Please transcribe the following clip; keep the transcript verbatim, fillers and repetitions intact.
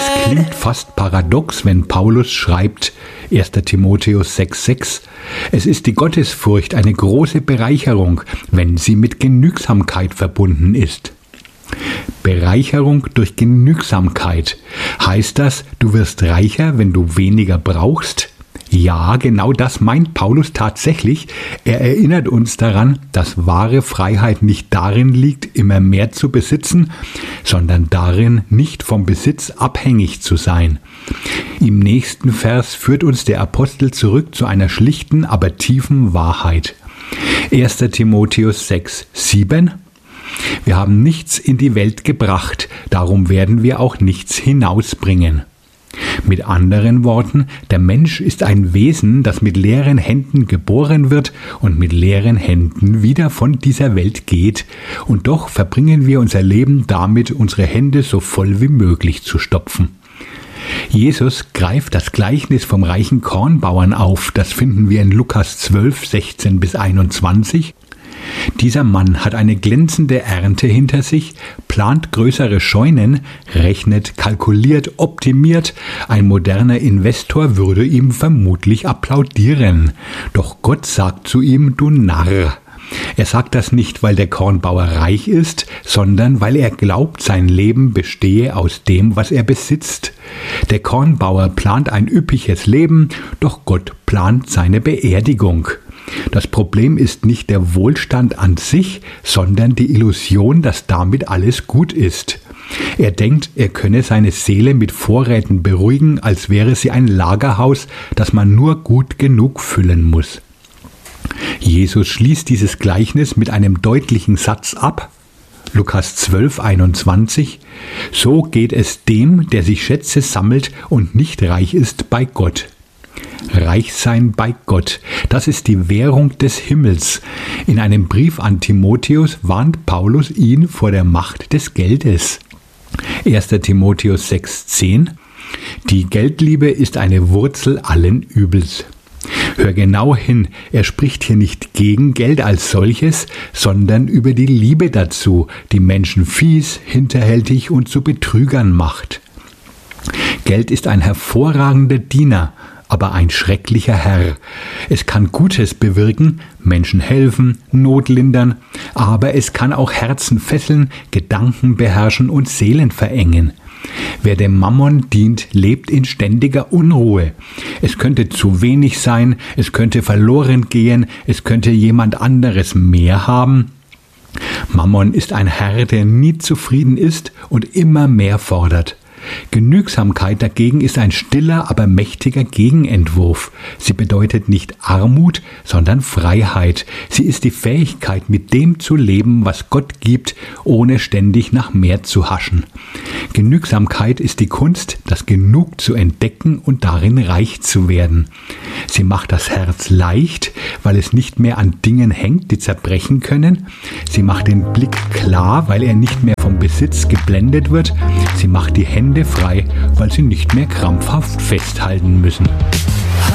klingt fast paradox, wenn Paulus schreibt, erster Timotheus sechs sechs, es ist die Gottesfurcht eine große Bereicherung, wenn sie mit Genügsamkeit verbunden ist. Bereicherung durch Genügsamkeit. Heißt das, du wirst reicher, wenn du weniger brauchst? Ja, genau das meint Paulus tatsächlich. Er erinnert uns daran, dass wahre Freiheit nicht darin liegt, immer mehr zu besitzen, sondern darin, nicht vom Besitz abhängig zu sein. Im nächsten Vers führt uns der Apostel zurück zu einer schlichten, aber tiefen Wahrheit. erster Timotheus sechs sieben. Wir haben nichts in die Welt gebracht, darum werden wir auch nichts hinausbringen. Mit anderen Worten, der Mensch ist ein Wesen, das mit leeren Händen geboren wird und mit leeren Händen wieder von dieser Welt geht. Und doch verbringen wir unser Leben damit, unsere Hände so voll wie möglich zu stopfen. Jesus greift das Gleichnis vom reichen Kornbauern auf. Das finden wir in Lukas zwölf sechzehn bis einundzwanzig. Dieser Mann hat eine glänzende Ernte hinter sich, plant größere Scheunen, rechnet, kalkuliert, optimiert. Ein moderner Investor würde ihm vermutlich applaudieren. Doch Gott sagt zu ihm, du Narr. Er sagt das nicht, weil der Kornbauer reich ist, sondern weil er glaubt, sein Leben bestehe aus dem, was er besitzt. Der Kornbauer plant ein üppiges Leben, doch Gott plant seine Beerdigung. Das Problem ist nicht der Wohlstand an sich, sondern die Illusion, dass damit alles gut ist. Er denkt, er könne seine Seele mit Vorräten beruhigen, als wäre sie ein Lagerhaus, das man nur gut genug füllen muss. Jesus schließt dieses Gleichnis mit einem deutlichen Satz ab. Lukas zwölf einundzwanzig. So geht es dem, der sich Schätze sammelt und nicht reich ist bei Gott. Reich sein bei Gott, das ist die Währung des Himmels. In einem Brief an Timotheus warnt Paulus ihn vor der Macht des Geldes. erster Timotheus sechs zehn. Die Geldliebe ist eine Wurzel allen Übels. Hör genau hin, er spricht hier nicht gegen Geld als solches, sondern über die Liebe dazu, die Menschen fies, hinterhältig und zu Betrügern macht. Geld ist ein hervorragender Diener, aber ein schrecklicher Herr. Es kann Gutes bewirken, Menschen helfen, Not lindern, aber es kann auch Herzen fesseln, Gedanken beherrschen und Seelen verengen. Wer dem Mammon dient, lebt in ständiger Unruhe. Es könnte zu wenig sein, es könnte verloren gehen, es könnte jemand anderes mehr haben. Mammon ist ein Herr, der nie zufrieden ist und immer mehr fordert. Genügsamkeit dagegen ist ein stiller, aber mächtiger Gegenentwurf. Sie bedeutet nicht Armut, sondern Freiheit. Sie ist die Fähigkeit, mit dem zu leben, was Gott gibt, ohne ständig nach mehr zu haschen. Genügsamkeit ist die Kunst, das Genug zu entdecken und darin reich zu werden. Sie macht das Herz leicht, weil es nicht mehr an Dingen hängt, die zerbrechen können. Sie macht den Blick klar, weil er nicht mehr vom Besitz geblendet wird. Sie macht die Hände frei, weil sie nicht mehr krampfhaft festhalten müssen.